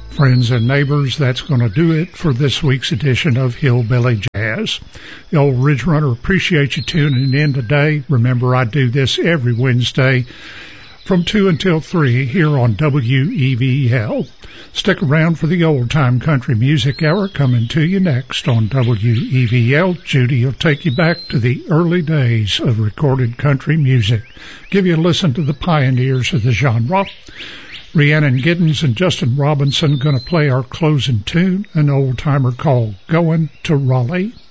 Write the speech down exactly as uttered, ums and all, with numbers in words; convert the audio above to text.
Friends and neighbors, that's going to do it for this week's edition of Hillbilly Jazz. The old Ridge Runner appreciates you tuning in today. Remember, I do this every Wednesday from two until three here on W E V L. Stick around for the old-time country music hour coming to you next on W E V L. Judy will take you back to the early days of recorded country music, give you a listen to the pioneers of the genre. Rhiannon Giddens and Justin Robinson going to play our closing tune, an old-timer called Going to Raleigh.